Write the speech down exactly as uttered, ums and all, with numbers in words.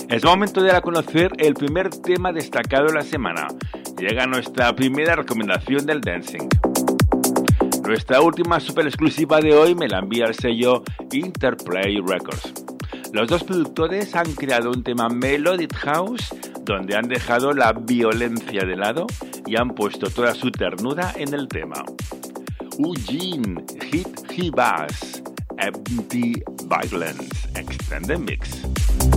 Es momento de dar a conocer el primer tema destacado de la semana. Llega nuestra primera recomendación del dancing. Nuestra última super exclusiva de hoy me la envía el sello Interplay Records. Los dos productores han creado un tema Melodic House donde han dejado la violencia de lado y han puesto toda su ternura en el tema. Eugene Hit He Bass Empty Violence Extended Mix.